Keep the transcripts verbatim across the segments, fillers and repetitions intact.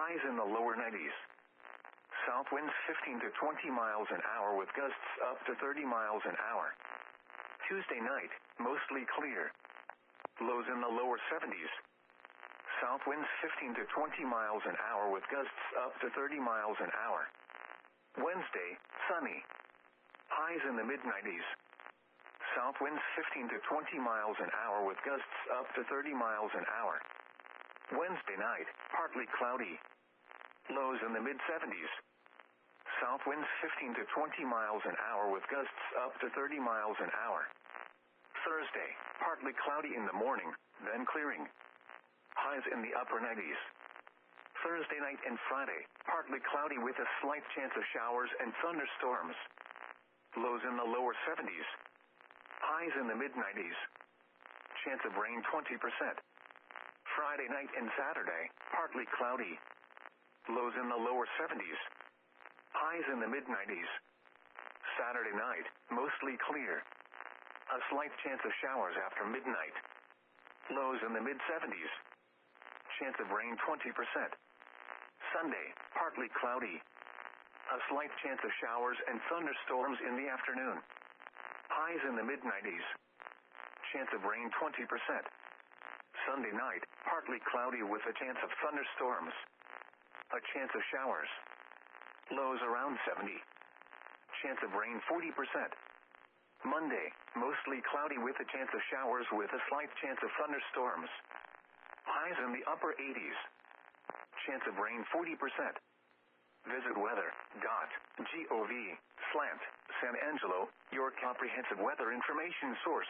highs in the lower nineties. South winds fifteen to twenty miles an hour with gusts up to thirty miles an hour. Tuesday night, mostly clear. Lows in the lower seventies. South winds fifteen to twenty miles an hour with gusts up to thirty miles an hour. Wednesday, sunny. Highs in the mid nineties. South winds fifteen to twenty miles an hour with gusts up to thirty miles an hour. Wednesday night, partly cloudy. Lows in the mid seventies. South winds fifteen to twenty miles an hour with gusts up to thirty miles an hour. Thursday, partly cloudy in the morning, then clearing. Highs in the upper nineties. Thursday night and Friday, partly cloudy with a slight chance of showers and thunderstorms. Lows in the lower seventies. Highs in the mid nineties. Chance of rain twenty percent. Friday night and Saturday, partly cloudy. Lows in the lower seventies. Highs in the mid nineties. Saturday night, mostly clear. A slight chance of showers after midnight. Lows in the mid seventies. Chance of rain twenty percent. Sunday, partly cloudy. A slight chance of showers and thunderstorms in the afternoon. Highs in the mid nineties. Chance of rain twenty percent. Sunday night, partly cloudy with a chance of thunderstorms. A chance of showers. Lows around seventy. Chance of rain forty percent. Monday, mostly cloudy with a chance of showers with a slight chance of thunderstorms. Highs in the upper eighties. Chance of rain forty percent. Visit weather.gov slant San Angelo, your comprehensive weather information source.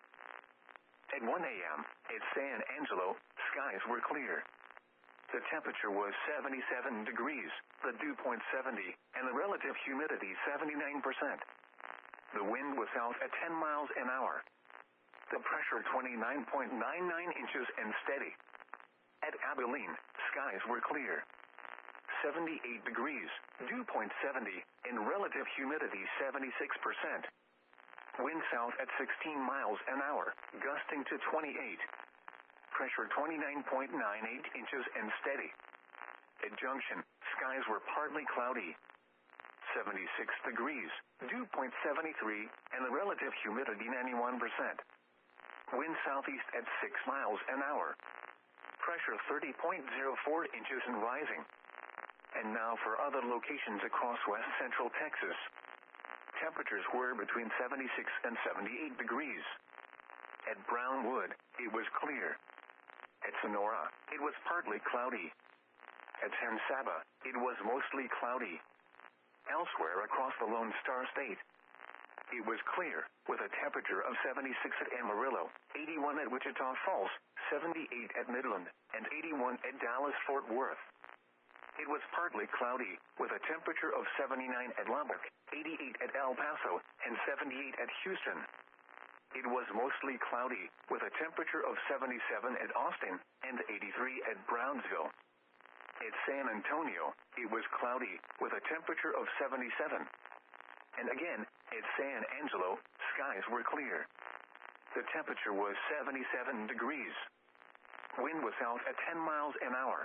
At one a.m. at San Angelo, skies were clear. The temperature was seventy-seven degrees, the dew point seventy, and the relative humidity seventy-nine percent. The wind was south at ten miles an hour. The pressure twenty-nine point nine nine inches and steady. At Abilene, skies were clear. seventy-eight degrees, dew point seventy, and relative humidity seventy-six percent. Wind south at sixteen miles an hour, gusting to twenty-eight. Pressure twenty-nine point nine eight inches and steady. At Junction, skies were partly cloudy. seventy-six degrees, dew point seventy-three, and the relative humidity ninety-one percent. Wind southeast at six miles an hour. Pressure thirty point zero four inches and rising. And now for other locations across west central Texas. Temperatures were between seventy-six and seventy-eight degrees. At Brownwood, it was clear. At Sonora, it was partly cloudy. At San Saba, it was mostly cloudy. Elsewhere across the Lone Star State, it was clear, with a temperature of seventy-six at Amarillo, eighty-one at Wichita Falls, seventy-eight at Midland, and eighty-one at Dallas-Fort Worth. It was partly cloudy, with a temperature of seventy-nine at Lubbock, eighty-eight at El Paso, and seventy-eight at Houston. It was mostly cloudy, with a temperature of seventy-seven at Austin, and eighty-three at Brownsville. At San Antonio, it was cloudy, with a temperature of seventy-seven. And again, at San Angelo, skies were clear. The temperature was seventy-seven degrees. Wind was south at ten miles an hour.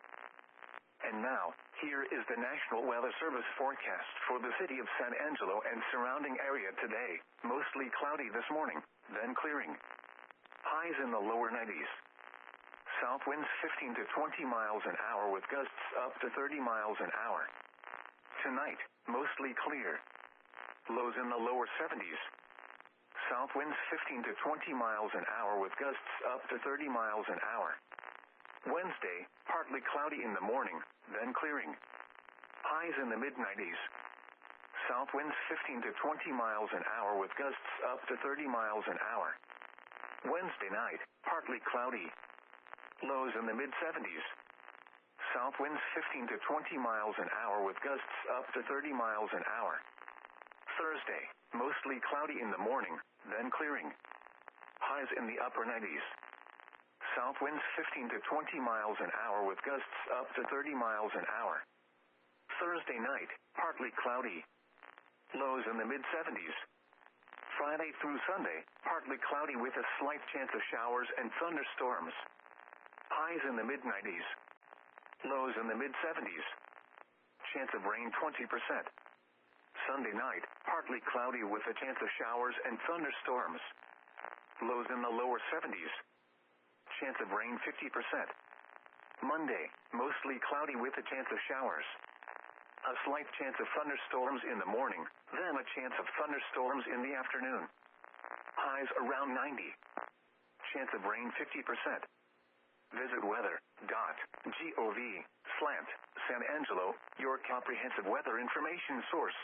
And now, here is the National Weather Service forecast for the city of San Angelo and surrounding area today. Mostly cloudy this morning, then clearing. Highs in the lower nineties. South winds fifteen to twenty miles an hour with gusts up to thirty miles an hour. Tonight, mostly clear. Lows in the lower seventies. South winds fifteen to twenty miles an hour with gusts up to thirty miles an hour. Wednesday, partly cloudy in the morning, then clearing. Highs in the mid nineties. South winds fifteen to twenty miles an hour with gusts up to thirty miles an hour. Wednesday night, partly cloudy. Lows in the mid seventies. South winds fifteen to twenty miles an hour with gusts up to thirty miles an hour. Thursday, mostly cloudy in the morning, then clearing. Highs in the upper nineties. South winds fifteen to twenty miles an hour with gusts up to thirty miles an hour. Thursday night, partly cloudy. Lows in the mid seventies. Friday through Sunday, partly cloudy with a slight chance of showers and thunderstorms. Highs in the mid nineties. Lows in the mid seventies. Chance of rain twenty percent. Sunday night, partly cloudy with a chance of showers and thunderstorms. Lows in the lower seventies. Chance of rain fifty percent. Monday, mostly cloudy with a chance of showers. A slight chance of thunderstorms in the morning, then a chance of thunderstorms in the afternoon. Highs around ninety. Chance of rain fifty percent. Visit weather.gov slant San Angelo, your comprehensive weather information source.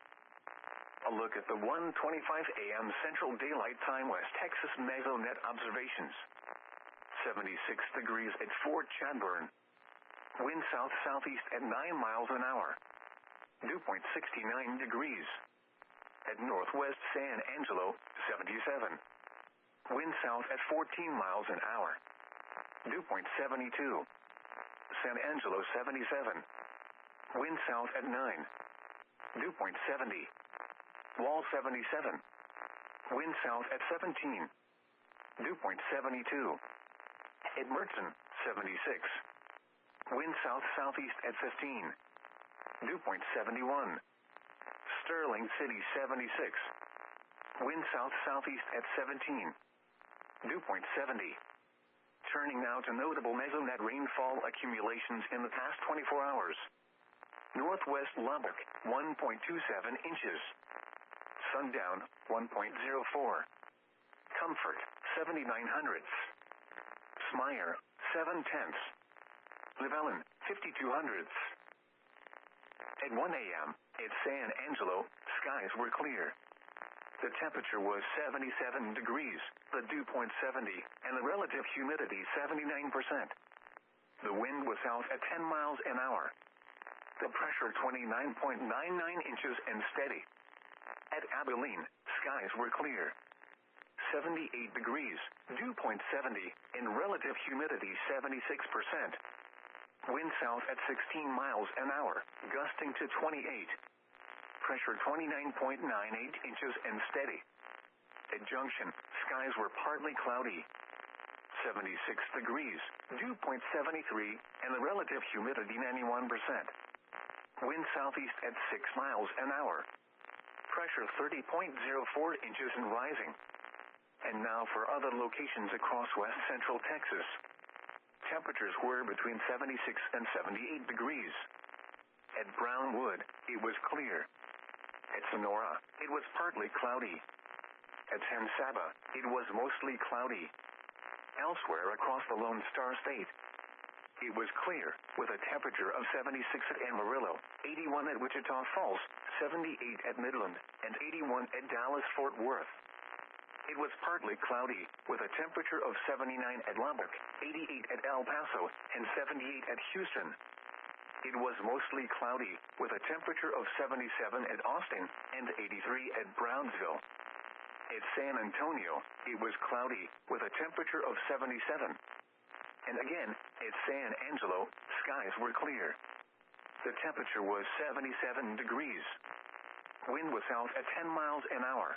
A look at the one twenty-five a m Central Daylight Time West Texas Mesonet observations. seventy-six degrees at Fort Chadbourne. Wind south-southeast at nine miles an hour. Dew point sixty-nine degrees. At Northwest San Angelo, seventy-seven. Wind south at fourteen miles an hour. Dew point seventy-two. San Angelo, seventy-seven. Wind south at nine. Dew point seventy. Wall, seventy-seven. Wind south at seventeen. Dew point seventy-two. At Mertzen, seventy-six. Wind south-southeast at fifteen. Dew point seventy-one. Sterling City, seventy-six. Wind south-southeast at seventeen. Dew point seventy. Turning now to notable mesonet rainfall accumulations in the past twenty-four hours. Northwest Lubbock, one point two seven inches. Sundown, one point zero four. Comfort, seventy-nine hundredths. Smyre, seven tenths. Llewellyn, fifty-two hundredths. At one a m, at San Angelo, skies were clear. The temperature was seventy-seven degrees, the dew point seventy, and the relative humidity seventy-nine percent. The wind was south at ten miles an hour. The pressure twenty-nine point nine nine inches and steady. At Abilene, skies were clear. seventy-eight degrees, dew point seventy, and relative humidity seventy-six percent. Wind south at sixteen miles an hour, gusting to twenty-eight. Pressure twenty-nine point nine eight inches and steady. At Junction, skies were partly cloudy. seventy-six degrees, dew point seventy-three, and the relative humidity ninety-one percent. Wind southeast at six miles an hour. Pressure thirty point zero four inches and rising. And now for other locations across west central Texas. Temperatures were between seventy-six and seventy-eight degrees. At Brownwood, it was clear. At Sonora, it was partly cloudy. At San Saba, it was mostly cloudy. Elsewhere across the Lone Star State, it was clear, with a temperature of seventy-six at Amarillo, eighty-one at Wichita Falls, seventy-eight at Midland, and eighty-one at Dallas-Fort Worth. It was partly cloudy, with a temperature of seventy-nine at Lubbock, eighty-eight at El Paso, and seventy-eight at Houston. It was mostly cloudy, with a temperature of seventy-seven at Austin, and eighty-three at Brownsville. At San Antonio, it was cloudy, with a temperature of seventy-seven. And again, at San Angelo, skies were clear. The temperature was seventy-seven degrees. Wind was south at ten miles an hour.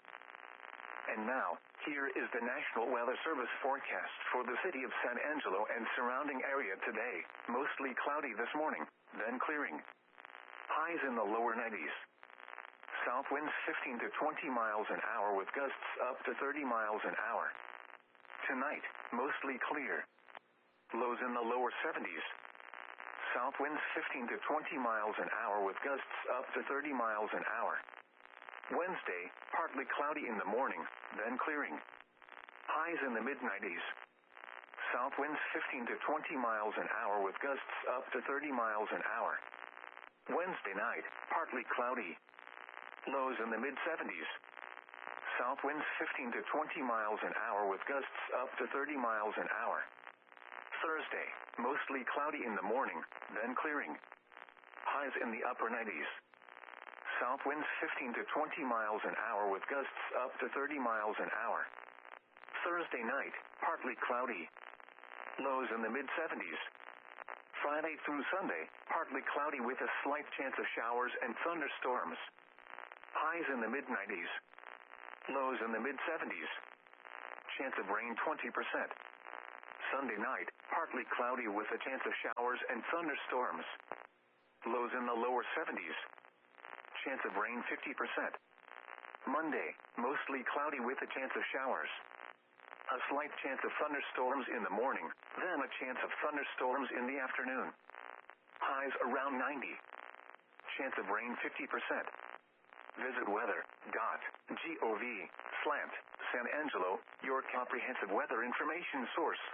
And now, here is the National Weather Service forecast for the city of San Angelo and surrounding area today. Mostly cloudy this morning, then clearing. Highs in the lower nineties. South winds fifteen to twenty miles an hour with gusts up to thirty miles an hour. Tonight, mostly clear. Lows in the lower seventies. South winds fifteen to twenty miles an hour with gusts up to thirty miles an hour. Wednesday, partly cloudy in the morning, then clearing. Highs in the mid nineties. South winds fifteen to twenty miles an hour with gusts up to thirty miles an hour. Wednesday night, partly cloudy. Lows in the mid seventies. South winds fifteen to twenty miles an hour with gusts up to thirty miles an hour. Thursday, mostly cloudy in the morning, then clearing. Highs in the upper nineties. South winds fifteen to twenty miles an hour with gusts up to thirty miles an hour. Thursday night, partly cloudy. Lows in the mid seventies. Friday through Sunday, partly cloudy with a slight chance of showers and thunderstorms. Highs in the mid nineties. Lows in the mid seventies. Chance of rain twenty percent. Sunday night, partly cloudy with a chance of showers and thunderstorms. Lows in the lower seventies. Chance of rain fifty percent. Monday, mostly cloudy with a chance of showers. A slight chance of thunderstorms in the morning, then a chance of thunderstorms in the afternoon. Highs around ninety. Chance of rain fifty percent. Visit weather.gov slant San Angelo, your comprehensive weather information source.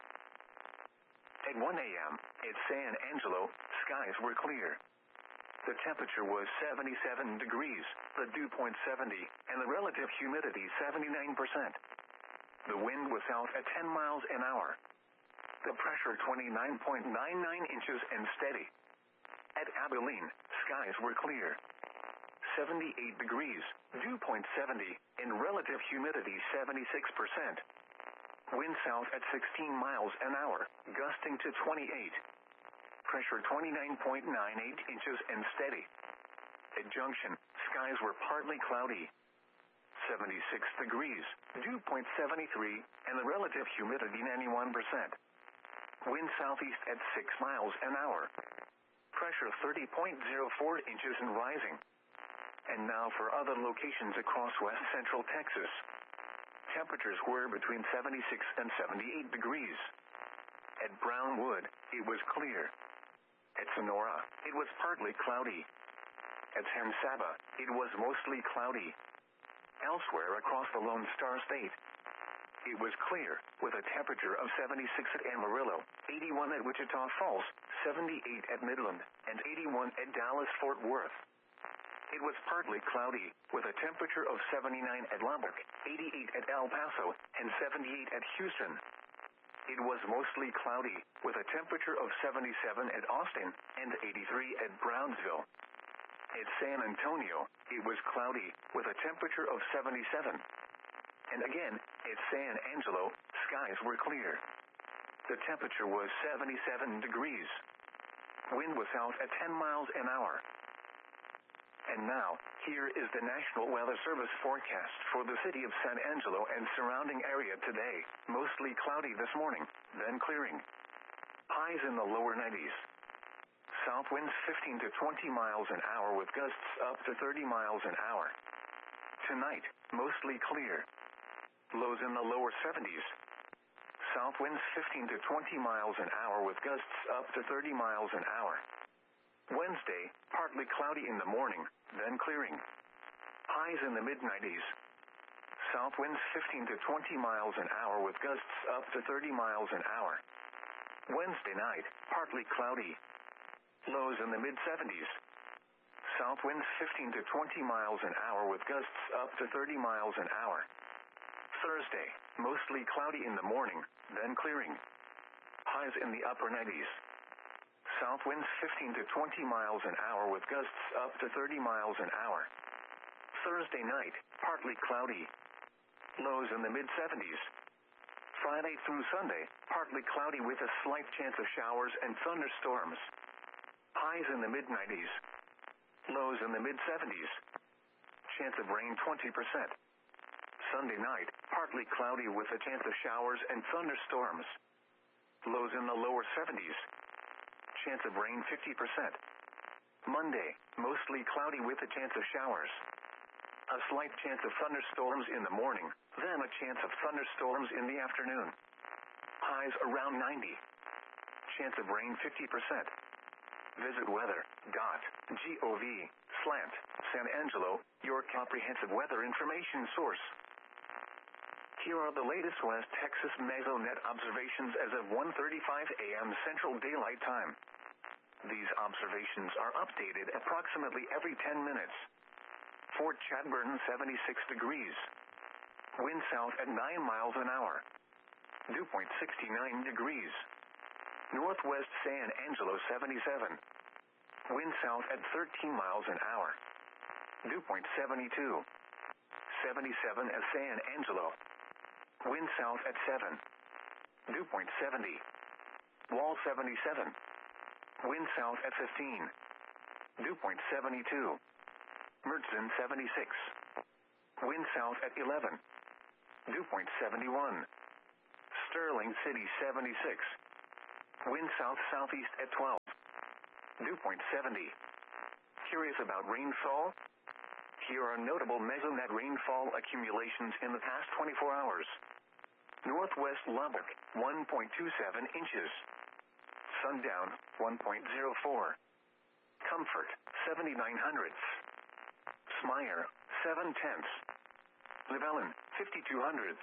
At one a.m., at San Angelo, skies were clear. The temperature was seventy-seven degrees, the dew point seventy, and the relative humidity seventy-nine percent. The wind was south at ten miles an hour. The pressure twenty-nine point nine nine inches and steady. At Abilene, skies were clear. seventy-eight degrees, dew point seventy, and relative humidity seventy-six percent. Wind south at sixteen miles an hour, gusting to twenty-eight. Pressure twenty-nine point nine eight inches and steady. At Junction, skies were partly cloudy. seventy-six degrees, dew point seventy-three, and the relative humidity ninety-one percent. Wind southeast at six miles an hour. Pressure thirty point zero four inches and rising. And now for other locations across west central Texas. Temperatures were between seventy-six and seventy-eight degrees. At Brownwood, it was clear. At Sonora, it was partly cloudy. At San Saba, it was mostly cloudy. Elsewhere across the Lone Star State, it was clear, with a temperature of seventy-six at Amarillo, eighty-one at Wichita Falls, seventy-eight at Midland, and eighty-one at Dallas-Fort Worth. It was partly cloudy, with a temperature of seventy-nine at Lubbock, eighty-eight at El Paso, and seventy-eight at Houston. It was mostly cloudy, with a temperature of seventy-seven at Austin, and eighty-three at Brownsville. At San Antonio, it was cloudy, with a temperature of seventy-seven. And again, at San Angelo, skies were clear. The temperature was seventy-seven degrees. Wind was south at ten miles an hour. And now, here is the National Weather Service forecast for the city of San Angelo and surrounding area today. Mostly cloudy this morning, then clearing. Highs in the lower nineties. South winds fifteen to twenty miles an hour with gusts up to thirty miles an hour. Tonight, mostly clear. Lows in the lower seventies. South winds fifteen to twenty miles an hour with gusts up to thirty miles an hour. Wednesday, partly cloudy in the morning, then clearing. Highs in the mid nineties. South winds fifteen to twenty miles an hour with gusts up to thirty miles an hour. Wednesday night, partly cloudy. Lows in the mid seventies. South winds fifteen to twenty miles an hour with gusts up to thirty miles an hour. Thursday, mostly cloudy in the morning, then clearing. Highs in the upper nineties. South winds fifteen to twenty miles an hour with gusts up to thirty miles an hour. Thursday night, partly cloudy. Lows in the mid seventies. Friday through Sunday, partly cloudy with a slight chance of showers and thunderstorms. Highs in the mid nineties. Lows in the mid seventies. Chance of rain twenty percent. Sunday night, partly cloudy with a chance of showers and thunderstorms. Lows in the lower seventies. Chance of rain fifty percent. Monday, mostly cloudy with a chance of showers. A slight chance of thunderstorms in the morning, then a chance of thunderstorms in the afternoon. Highs around ninety. Chance of rain fifty percent. Visit weather.gov slant San Angelo, your comprehensive weather information source. Here are the latest West Texas Mesonet observations as of one thirty-five a.m. Central Daylight Time. These observations are updated approximately every ten minutes. Fort Chadbourne seventy-six degrees. Wind south at nine miles an hour. Dew point sixty-nine degrees. Northwest San Angelo seventy-seven. Wind south at thirteen miles an hour. Dew point seventy-two. seventy-seven at San Angelo. Wind south at seven. Dew point seventy. Wall seventy-seven. Wind south at fifteen. Dew point seventy-two. Mertzen seventy-six. Wind south at eleven. Dew point seventy-one. Sterling City seventy-six. Wind south-southeast at twelve. Dew point seventy. Curious about rainfall? Here are notable mesonet rainfall accumulations in the past twenty-four hours. Northwest Lubbock, one point two seven inches. Sundown, one point zero four. Comfort, seventy-nine hundredths. Smyre, seven tenths. Llewellyn, fifty-two hundredths.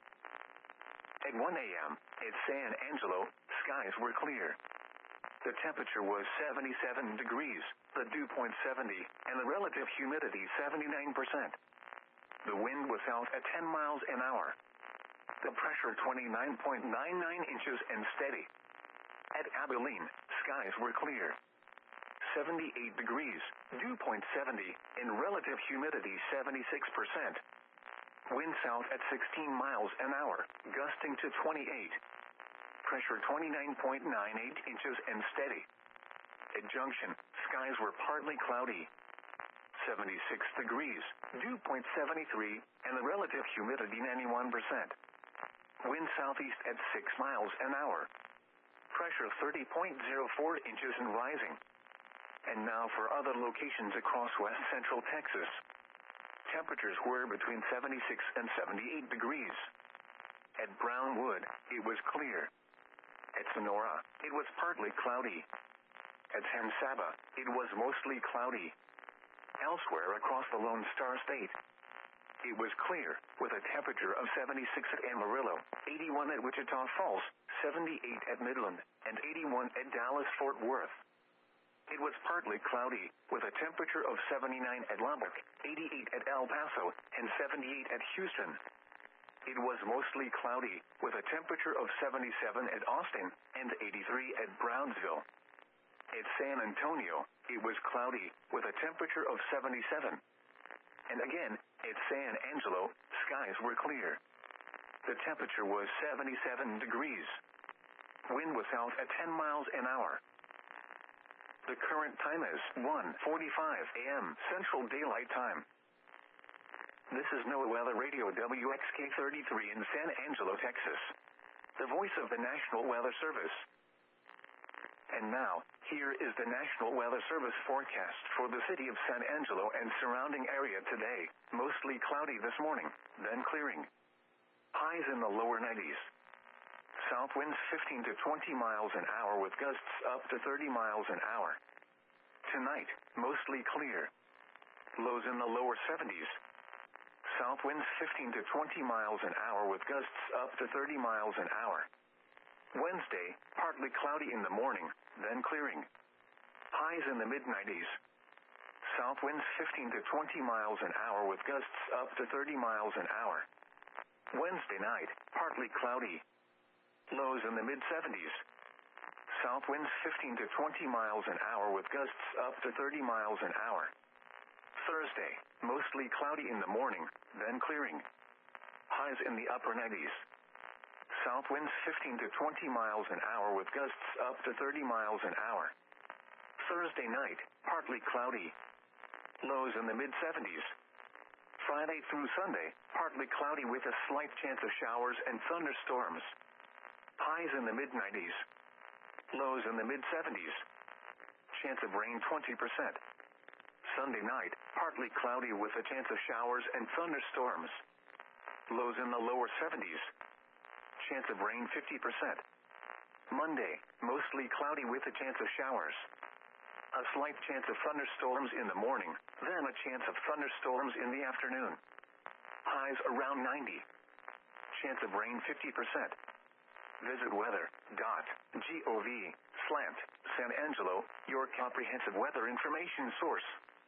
At one a m, at San Angelo, skies were clear. The temperature was seventy-seven degrees, the dew point seventy, and the relative humidity seventy-nine percent. The wind was south at ten miles an hour. The pressure twenty-nine point nine nine inches and steady. At Abilene, skies were clear. seventy-eight degrees, dew point seventy, and relative humidity seventy-six percent. Wind south at sixteen miles an hour, gusting to twenty-eight. Pressure twenty-nine point nine eight inches and steady. At Junction, skies were partly cloudy. seventy-six degrees, dew point seventy-three, and the relative humidity ninety-one percent. Wind southeast at six miles an hour. Pressure thirty point zero four inches and rising. And now for other locations across west central Texas. Temperatures were between seventy-six and seventy-eight degrees. At Brownwood, it was clear. At Sonora, it was partly cloudy. At San Saba, it was mostly cloudy. Elsewhere across the Lone Star State, it was clear, with a temperature of seventy-six at Amarillo, eighty-one at Wichita Falls, seventy-eight at Midland, and eighty-one at Dallas-Fort Worth. It was partly cloudy, with a temperature of seventy-nine at Lubbock, eighty-eight at El Paso, and seventy-eight at Houston. It was mostly cloudy, with a temperature of seventy-seven at Austin, and eighty-three at Brownsville. At San Antonio, it was cloudy, with a temperature of seventy-seven. And again, at San Angelo, skies were clear. The temperature was seventy-seven degrees. Wind was south at ten miles an hour. The current time is one forty-five a m Central Daylight Time. This is NOAA Weather Radio W X K thirty-three in San Angelo, Texas. The voice of the National Weather Service. And now, here is the National Weather Service forecast for the city of San Angelo and surrounding area today. Mostly cloudy this morning, then clearing. Highs in the lower nineties. South winds fifteen to twenty miles an hour with gusts up to thirty miles an hour. Tonight, mostly clear. Lows in the lower seventies. South winds fifteen to twenty miles an hour with gusts up to thirty miles an hour. Wednesday, partly cloudy in the morning, then clearing. Highs in the mid nineties. South winds fifteen to twenty miles an hour with gusts up to thirty miles an hour. Wednesday night, partly cloudy. Lows in the mid seventies. South winds fifteen to twenty miles an hour with gusts up to thirty miles an hour. Thursday, mostly cloudy in the morning, then clearing. Highs in the upper nineties. South winds fifteen to twenty miles an hour with gusts up to thirty miles an hour. Thursday night, partly cloudy. Lows in the mid seventies. Friday through Sunday, partly cloudy with a slight chance of showers and thunderstorms. Highs in the mid nineties. Lows in the mid seventies. Chance of rain twenty percent. Sunday night, partly cloudy with a chance of showers and thunderstorms. Lows in the lower seventies. Chance of rain fifty percent. Monday, mostly cloudy with a chance of showers. A slight chance of thunderstorms in the morning, then a chance of thunderstorms in the afternoon. Highs around ninety. Chance of rain fifty percent. Visit weather dot gov slash San Angelo, your comprehensive weather information source.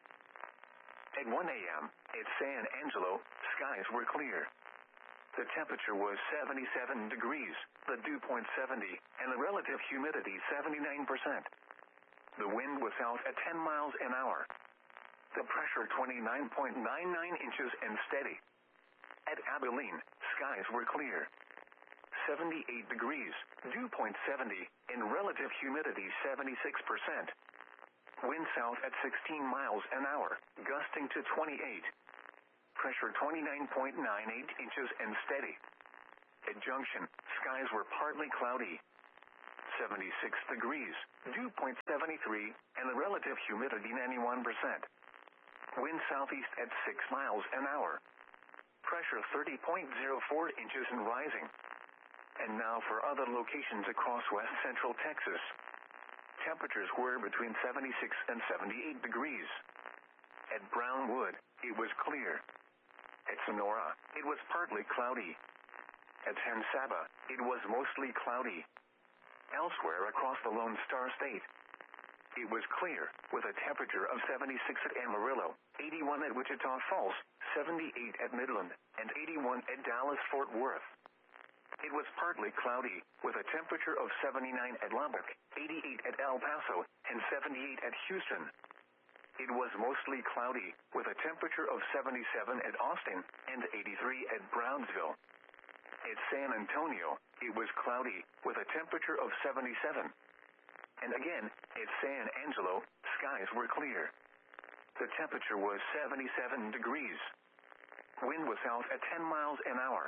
At one a m, at San Angelo, skies were clear. The temperature was seventy-seven degrees, the dew point seventy, and the relative humidity seventy-nine percent. The wind was south at ten miles an hour. The pressure twenty-nine point nine nine inches and steady. At Abilene, skies were clear. seventy-eight degrees, dew point seventy, and relative humidity seventy-six percent. Wind south at sixteen miles an hour, gusting to twenty-eight. Pressure twenty-nine point nine eight inches and steady. At Junction, skies were partly cloudy. seventy-six degrees, dew point seventy-three, and the relative humidity ninety-one percent. Wind southeast at six miles an hour. Pressure thirty point zero four inches and rising. And now for other locations across west central Texas. Temperatures were between seventy-six and seventy-eight degrees. At Brownwood, it was clear. At Sonora, it was partly cloudy. At San Saba, it was mostly cloudy. Elsewhere across the Lone Star State, it was clear, with a temperature of seventy-six at Amarillo, eighty-one at Wichita Falls, seventy-eight at Midland, and eighty-one at Dallas-Fort Worth. It was partly cloudy, with a temperature of seventy-nine at Lubbock, eighty-eight at El Paso, and seventy-eight at Houston. It was mostly cloudy, with a temperature of seventy-seven at Austin, and eighty-three at Brownsville. At San Antonio, it was cloudy, with a temperature of seventy-seven. And again, at San Angelo, skies were clear. The temperature was seventy-seven degrees. Wind was south at ten miles an hour.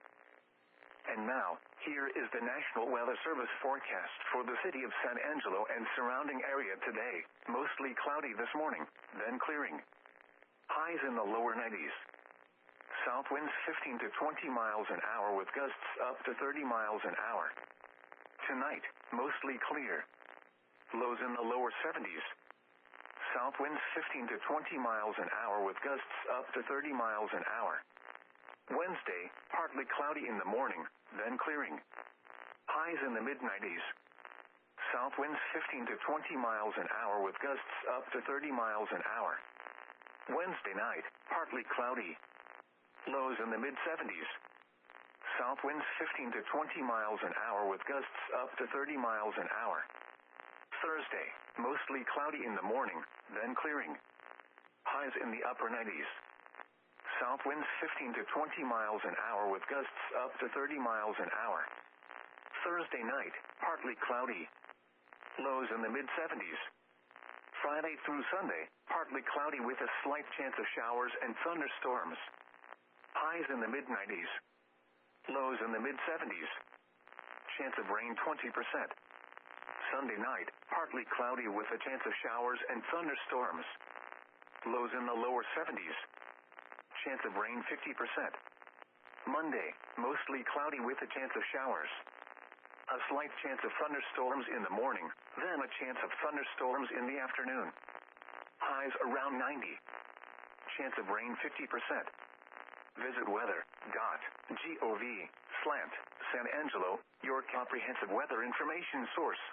And now, here is the National Weather Service forecast for the city of San Angelo and surrounding area today. Mostly cloudy this morning, then clearing. Highs in the lower nineties. South winds fifteen to twenty miles an hour with gusts up to thirty miles an hour. Tonight, mostly clear. Lows in the lower seventies. South winds fifteen to twenty miles an hour with gusts up to thirty miles an hour. Wednesday, partly cloudy in the morning, then clearing. Highs in the mid nineties. South winds fifteen to twenty miles an hour with gusts up to thirty miles an hour. Wednesday night, partly cloudy. Lows in the mid seventies. South winds fifteen to twenty miles an hour with gusts up to thirty miles an hour. Thursday, mostly cloudy in the morning, then clearing. Highs in the upper nineties. South winds fifteen to twenty miles an hour with gusts up to thirty miles an hour. Thursday night, partly cloudy. Lows in the mid seventies. Friday through Sunday, partly cloudy with a slight chance of showers and thunderstorms. Highs in the mid nineties. Lows in the mid seventies. Chance of rain twenty percent. Sunday night, partly cloudy with a chance of showers and thunderstorms. Lows in the lower seventies. Chance of rain fifty percent. Monday, mostly cloudy with a chance of showers. A slight chance of thunderstorms in the morning, then a chance of thunderstorms in the afternoon. Highs around ninety. Chance of rain fifty percent. Visit weather dot gov slash San Angelo, your comprehensive weather information source.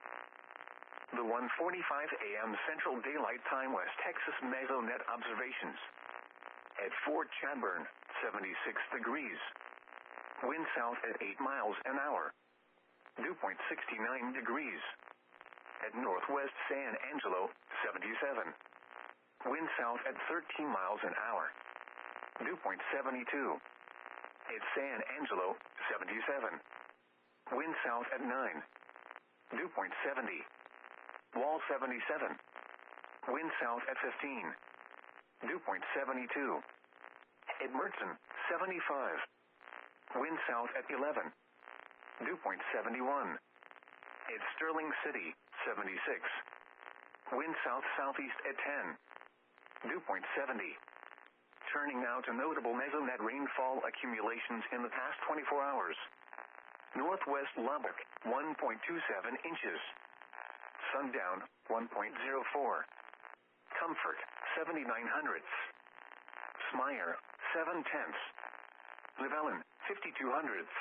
The one forty-five a m Central Daylight Time West Texas Mesonet observations. At Fort Chadbourne, seventy-six degrees. Wind south at eight miles an hour. Dew point sixty-nine degrees. At Northwest San Angelo, seventy-seven. Wind south at thirteen miles an hour. Dew point seventy-two. At San Angelo, seventy-seven. Wind south at nine. Dew point seventy. Wall seventy-seven. Wind south at fifteen. Dew point seventy-two. At Mertzen, seventy-five. Wind south at eleven. Dew point seventy-one. At Sterling City, seventy-six. Wind south-southeast at ten. Dew point seventy. Turning now to notable Mesonet rainfall accumulations in the past twenty-four hours. Northwest Lubbock, one point two seven inches. Sundown, one point zero four. Comfort, seventy-nine hundredths. Smyer, seven tenths. Llewellyn, fifty-two hundredths.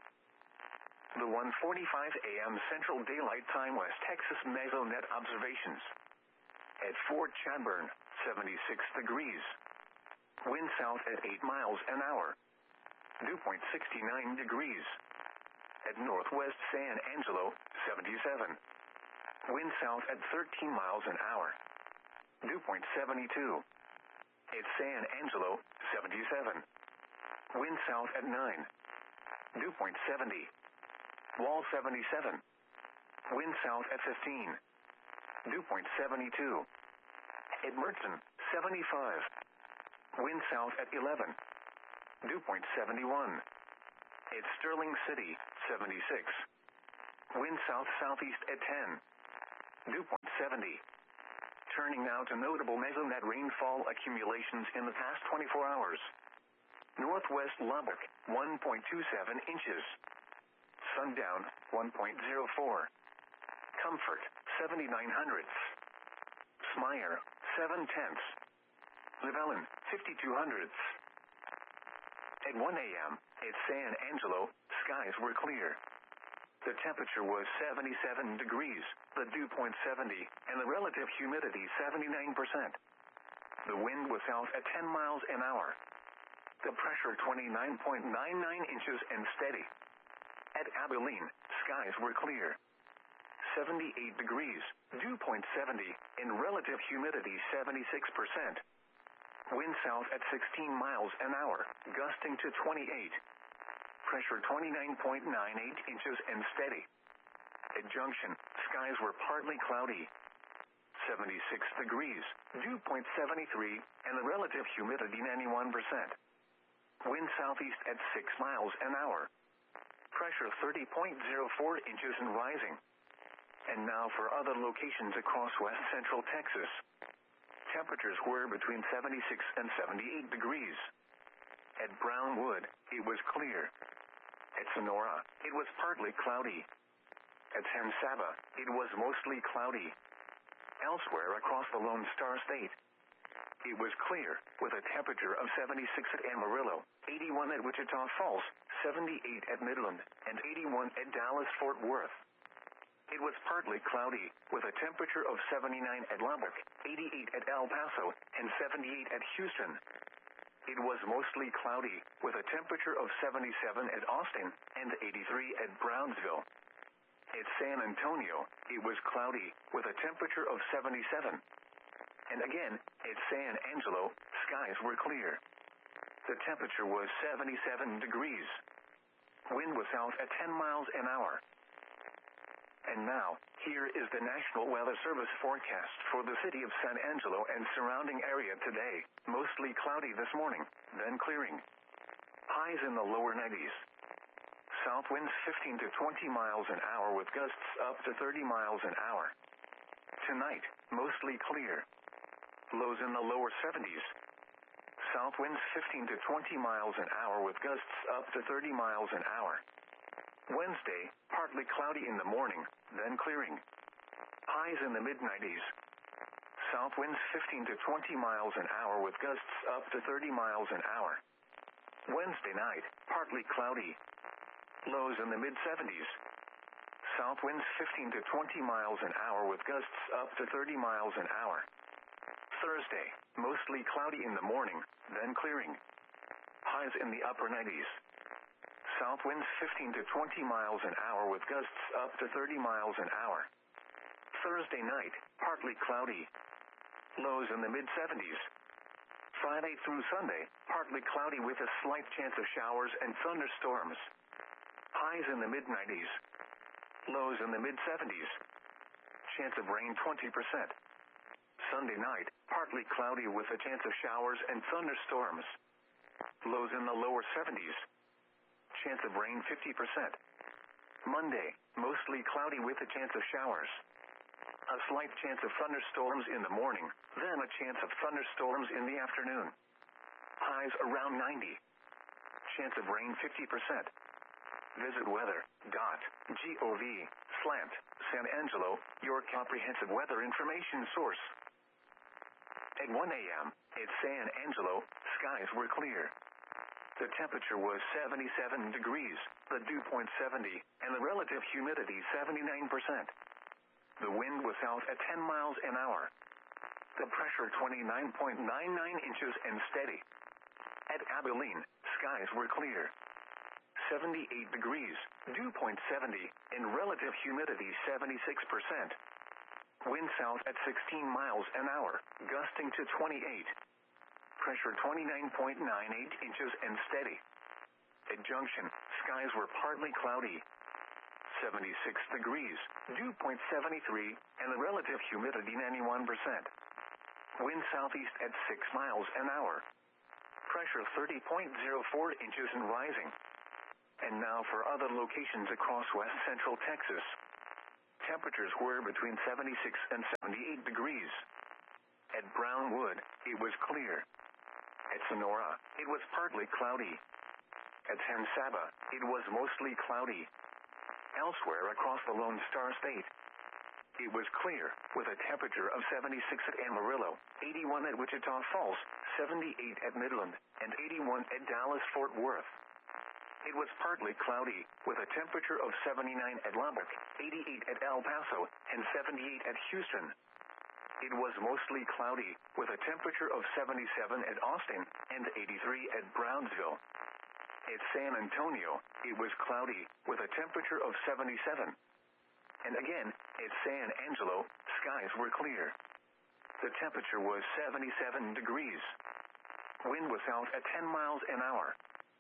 The one forty-five a m Central Daylight Time West Texas Mesonet observations. At Fort Chadbourne, seventy-six degrees. Wind south at eight miles an hour. Dew point sixty-nine degrees. At Northwest San Angelo, seventy-seven. Wind south at thirteen miles an hour. Dew point seventy-two. At San Angelo, seventy-seven. Wind south at nine. Dew point seventy. Wall seventy-seven. Wind south at fifteen. Dew point seventy-two. At Mertzen, seventy-five. Wind south at eleven. Dew point seventy-one. At Sterling City, seventy-six. Wind south-southeast at ten. Dew point seventy. Turning now to notable mesonet rainfall accumulations in the past twenty-four hours. Northwest Lubbock, one point two seven inches. Sundown, one point zero four. Comfort, seventy-nine hundredths. Smyer, seven tenths. Llewellyn, fifty-two hundredths. At one a m, at San Angelo, skies were clear. The temperature was seventy-seven degrees, the dew point seventy, and the relative humidity seventy-nine percent. The wind was south at ten miles an hour. The pressure twenty-nine point nine nine inches and steady. At Abilene, skies were clear. seventy-eight degrees, dew point seventy, and relative humidity seventy-six percent. Wind south at sixteen miles an hour, gusting to twenty-eight. Pressure twenty-nine point nine eight inches and steady. At Junction, skies were partly cloudy. seventy-six degrees, dew point seventy-three, and the relative humidity ninety-one percent. Wind southeast at six miles an hour. Pressure thirty point zero four inches and rising. And now for other locations across west central Texas. Temperatures were between seventy-six and seventy-eight degrees. At Brownwood, it was clear. At Sonora, it was partly cloudy. At San Saba, it was mostly cloudy. Elsewhere across the Lone Star State, it was clear, with a temperature of seventy-six at Amarillo, eighty-one at Wichita Falls, seventy-eight at Midland, and eighty-one at Dallas-Fort Worth. It was partly cloudy, with a temperature of seventy-nine at Lubbock, eighty-eight at El Paso, and seventy-eight at Houston. It was mostly cloudy, with a temperature of seventy-seven at Austin, and eighty-three at Brownsville. At San Antonio, it was cloudy, with a temperature of seventy-seven. And again, at San Angelo, skies were clear. The temperature was seventy-seven degrees. Wind was south at ten miles an hour. And now, here is the National Weather Service forecast for the city of San Angelo and surrounding area today. Mostly cloudy this morning, then clearing. Highs in the lower nineties. South winds fifteen to twenty miles an hour with gusts up to thirty miles an hour. Tonight, mostly clear. Lows in the lower seventies. South winds fifteen to twenty miles an hour with gusts up to thirty miles an hour. Wednesday, partly cloudy in the morning, then clearing. Highs in the mid nineties. South winds fifteen to twenty miles an hour with gusts up to thirty miles an hour. Wednesday night, partly cloudy. Lows in the mid seventies. South winds fifteen to twenty miles an hour with gusts up to thirty miles an hour. Thursday, mostly cloudy in the morning, then clearing. Highs in the upper nineties. South winds fifteen to twenty miles an hour with gusts up to thirty miles an hour. Thursday night, partly cloudy. Lows in the mid seventies. Friday through Sunday, partly cloudy with a slight chance of showers and thunderstorms. Highs in the mid nineties. Lows in the mid seventies. Chance of rain twenty percent. Sunday night, partly cloudy with a chance of showers and thunderstorms. Lows in the lower seventies. Chance of rain fifty percent. Monday, mostly cloudy with a chance of showers. A slight chance of thunderstorms in the morning, then a chance of thunderstorms in the afternoon. Highs around ninety. Chance of rain fifty percent. Visit weather dot gov slash San Angelo, your comprehensive weather information source. At one a m, at San Angelo, skies were clear. The temperature was seventy-seven degrees, the dew point seventy, and the relative humidity seventy-nine percent. The wind was south at ten miles an hour. The pressure twenty-nine point nine nine inches and steady. At Abilene, skies were clear. seventy-eight degrees, dew point seventy, and relative humidity seventy-six percent. Wind south at sixteen miles an hour, gusting to twenty-eight. Pressure twenty-nine point nine eight inches and steady. At Junction, skies were partly cloudy. seventy-six degrees, dew point seventy-three, and the relative humidity ninety-one percent. Wind southeast at six miles an hour. Pressure thirty point zero four inches and rising. And now for other locations across west central Texas. Temperatures were between seventy-six and seventy-eight degrees. At Brownwood, it was clear. At Sonora, it was partly cloudy. At San Saba, it was mostly cloudy. Elsewhere across the Lone Star State, it was clear, with a temperature of seventy-six at Amarillo, eighty-one at Wichita Falls, seventy-eight at Midland, and eighty-one at Dallas-Fort Worth. It was partly cloudy, with a temperature of seventy-nine at Lubbock, eighty-eight at El Paso, and seventy-eight at Houston. It was mostly cloudy, with a temperature of seventy-seven at Austin, and eighty-three at Brownsville. At San Antonio, it was cloudy, with a temperature of seventy-seven. And again, at San Angelo, skies were clear. The temperature was seventy-seven degrees. Wind was out at ten miles an hour.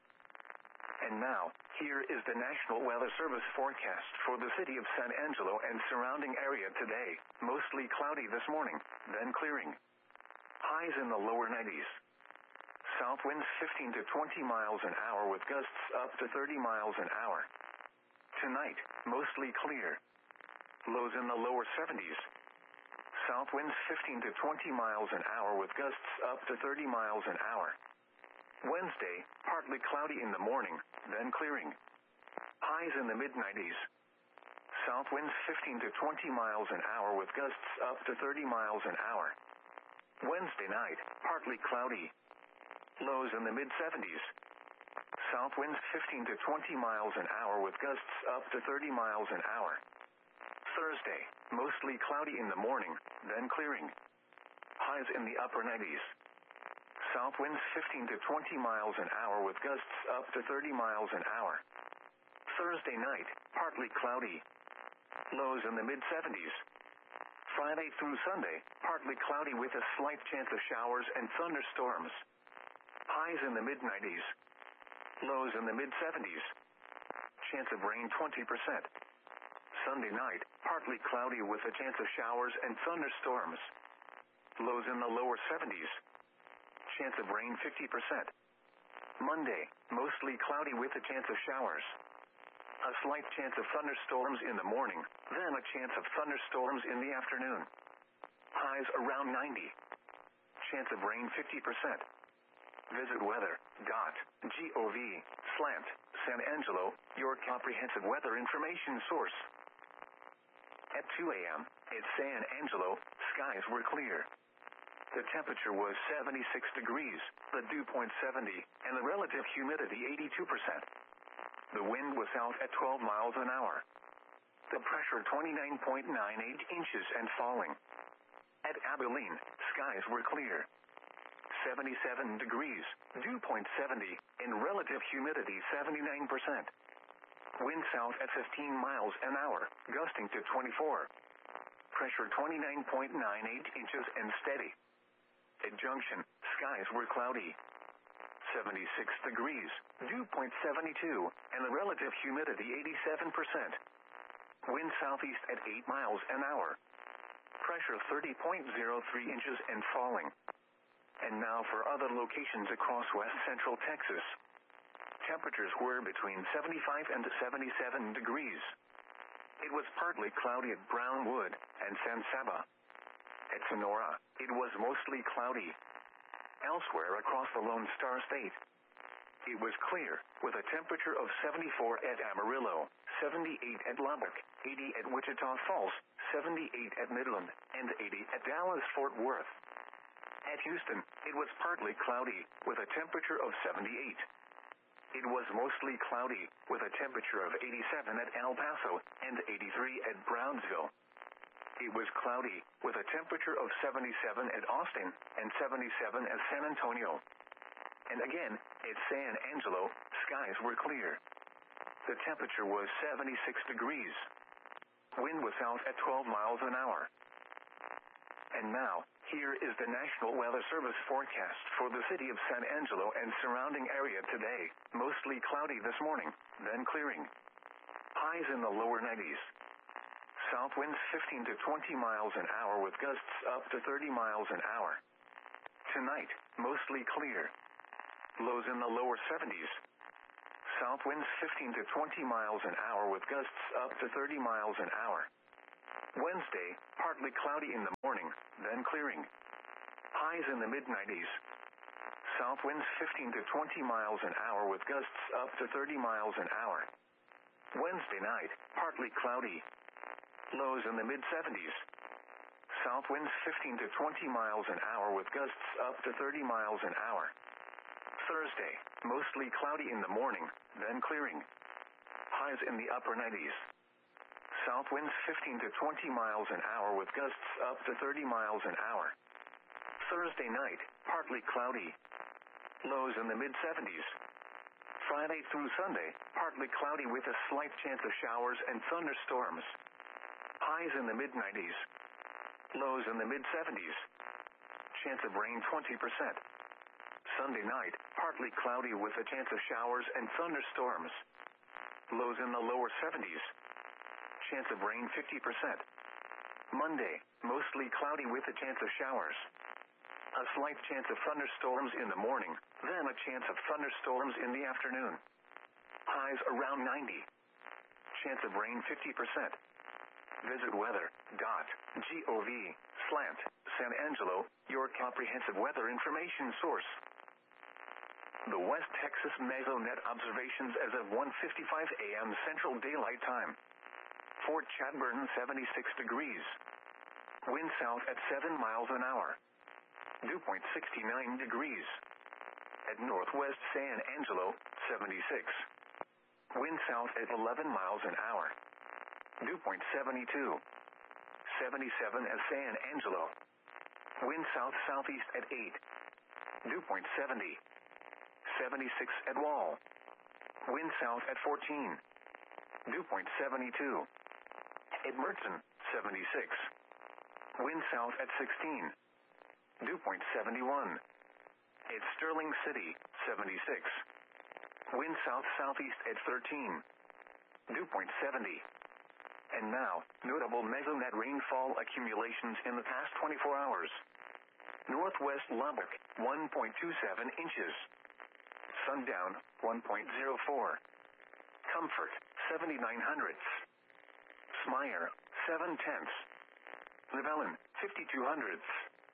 And now, here is the National Weather Service forecast for the city of San Angelo and surrounding area today. Mostly cloudy this morning, then clearing. Highs in the lower nineties. South winds fifteen to twenty miles an hour with gusts up to thirty miles an hour. Tonight, mostly clear. Lows in the lower seventies. South winds fifteen to twenty miles an hour with gusts up to thirty miles an hour. Wednesday, partly cloudy in the morning, then clearing. Highs in the mid nineties. South winds fifteen to twenty miles an hour with gusts up to thirty miles an hour. Wednesday night, partly cloudy. Lows in the mid seventies. South winds fifteen to twenty miles an hour with gusts up to thirty miles an hour. Thursday, mostly cloudy in the morning, then clearing. Highs in the upper nineties. South winds fifteen to twenty miles an hour with gusts up to thirty miles an hour. Thursday night, partly cloudy. Lows in the mid seventies. Friday through Sunday, partly cloudy with a slight chance of showers and thunderstorms. Highs in the mid nineties. Lows in the mid seventies. Chance of rain twenty percent. Sunday night, partly cloudy with a chance of showers and thunderstorms. Lows in the lower seventies. Chance of rain fifty percent. Monday, mostly cloudy with a chance of showers. A slight chance of thunderstorms in the morning, then a chance of thunderstorms in the afternoon. Highs around ninety. Chance of rain fifty percent. Visit weather dot gov slash San Angelo, your comprehensive weather information source. At two a.m., at San Angelo, skies were clear. The temperature was seventy-six degrees, the dew point seventy, and the relative humidity eighty-two percent. The wind was out at twelve miles an hour. The pressure twenty-nine point nine eight inches and falling. At Abilene, skies were clear. seventy-seven degrees, dew point seventy, and relative humidity seventy-nine percent. Wind south at fifteen miles an hour, gusting to twenty-four. Pressure twenty-nine point nine eight inches and steady. At Junction, skies were cloudy. seventy-six degrees, dew point seventy-two, and the relative humidity eighty-seven percent. Wind southeast at eight miles an hour. Pressure thirty point zero three inches and falling. And now for other locations across west central Texas. Temperatures were between seventy-five and seventy-seven degrees. It was partly cloudy at Brownwood and San Saba. At Sonora, it was mostly cloudy. Elsewhere across the Lone Star State, it was clear, with a temperature of seventy-four at Amarillo, seventy-eight at Lubbock, eighty at Wichita Falls, seventy-eight at Midland, and eighty at Dallas-Fort Worth. At Houston, it was partly cloudy, with a temperature of seventy-eight. It was mostly cloudy, with a temperature of eighty-seven at El Paso, and eighty-three at Brownsville. It was cloudy, with a temperature of seventy-seven at Austin, and seventy-seven at San Antonio. And again, at San Angelo, skies were clear. The temperature was seventy-six degrees. Wind was out at twelve miles an hour. And now, here is the National Weather Service forecast for the city of San Angelo and surrounding area today. Mostly cloudy this morning, then clearing. Highs in the lower nineties. South winds fifteen to twenty miles an hour with gusts up to thirty miles an hour. Tonight, mostly clear. Lows in the lower seventies. South winds fifteen to twenty miles an hour with gusts up to thirty miles an hour. Wednesday, partly cloudy in the morning, then clearing. Highs in the mid nineties. South winds fifteen to twenty miles an hour with gusts up to thirty miles an hour. Wednesday night, partly cloudy. Lows in the mid seventies. South winds fifteen to twenty miles an hour with gusts up to thirty miles an hour. Thursday, mostly cloudy in the morning, then clearing. Highs in the upper nineties. South winds fifteen to twenty miles an hour with gusts up to thirty miles an hour. Thursday night, partly cloudy. Lows in the mid seventies. Friday through Sunday, partly cloudy with a slight chance of showers and thunderstorms. Highs in the mid nineties. Lows in the mid seventies. Chance of rain twenty percent. Sunday night, partly cloudy with a chance of showers and thunderstorms. Lows in the lower seventies. Chance of rain fifty percent. Monday, mostly cloudy with a chance of showers. A slight chance of thunderstorms in the morning, then a chance of thunderstorms in the afternoon. Highs around ninety. Chance of rain fifty percent. Visit weather dot gov slash San Angelo, your comprehensive weather information source. The West Texas Mesonet observations as of one fifty-five a m Central Daylight Time. Fort Chadbourne seventy-six degrees. Wind south at seven miles an hour. Dew point sixty-nine degrees. At Northwest San Angelo, seventy-six. Wind south at eleven miles an hour. Dew point seventy-two. seventy-seven at San Angelo. Wind south-southeast at eight. Dew point seventy. seventy-six at Wall. Wind south at fourteen. Dew point seventy-two. At Mertzen, seventy-six. Wind south at sixteen. Dew point seventy-one. At Sterling City, seventy-six. Wind south-southeast at thirteen. Dew point seventy. And now, notable Mesonet rainfall accumulations in the past twenty-four hours. Northwest Lubbock, one point two seven inches. Sundown, one point zero four. Comfort, seventy-nine hundredths. Smyer, seven tenths. Llewellyn, fifty-two hundredths.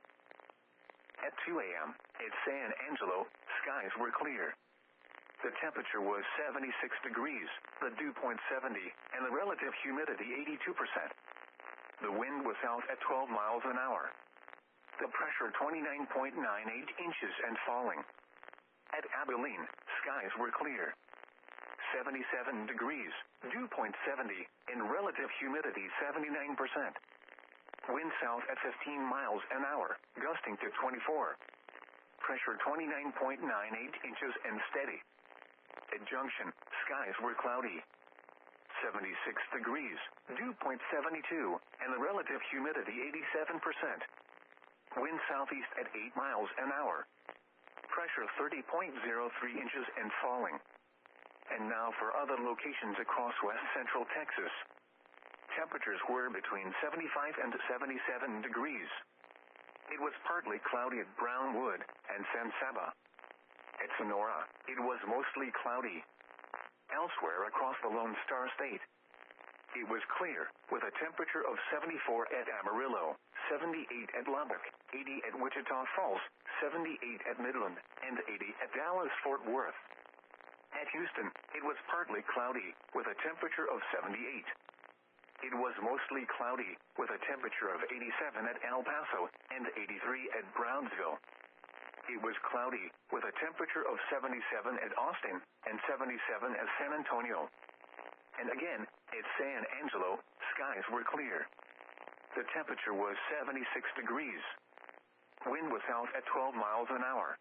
At two a m, at San Angelo, skies were clear. The temperature was seventy-six degrees, the dew point seventy, and the relative humidity eighty-two percent. The wind was south at twelve miles an hour. The pressure twenty-nine point nine eight inches and falling. At Abilene, skies were clear. seventy-seven degrees, dew point seventy, and relative humidity seventy-nine percent. Wind south at fifteen miles an hour, gusting to twenty-four. Pressure twenty-nine point nine eight inches and steady. At Junction, skies were cloudy. seventy-six degrees, dew point seventy-two, and the relative humidity eighty-seven percent. Wind southeast at eight miles an hour. Pressure thirty point zero three inches and falling. And now for other locations across west central Texas. Temperatures were between seventy-five and seventy-seven degrees. It was partly cloudy at Brownwood and San Saba. At Sonora, it was mostly cloudy. Elsewhere across the Lone Star State, it was clear, with a temperature of seventy-four at Amarillo, seventy-eight at Lubbock, eighty at Wichita Falls, seventy-eight at Midland, and eighty at Dallas-Fort Worth. At Houston, it was partly cloudy, with a temperature of seventy-eight. It was mostly cloudy, with a temperature of eighty-seven at El Paso, and eighty-three at Brownsville. It was cloudy, with a temperature of seventy-seven at Austin, and seventy-seven at San Antonio. And again, at San Angelo, skies were clear. The temperature was seventy-six degrees. Wind was south at twelve miles an hour.